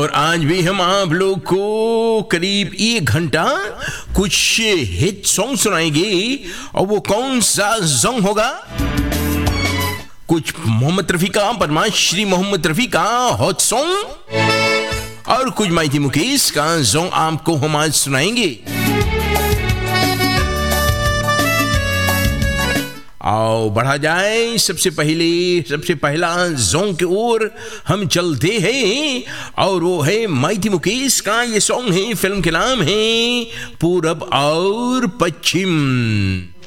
और आज भी हम आप लोग को करीब 1 घंटा कुछ हिट सॉन्ग सुनाएंगे। और वो कौन सा सॉन्ग होगा? कुछ मोहम्मद रफी का, पद्माश्री मोहम्मद रफी का हॉट सॉन्ग और कुछ माइटी मुकेश का सॉन्ग आपको हम आज सुनाएंगे। आओ बढ़ा जाए, सबसे पहला सॉन्ग की ओर हम चलते हैं और वो है माइटी मुकेश का ये सॉन्ग है, फिल्म के नाम है पूरब और पश्चिम।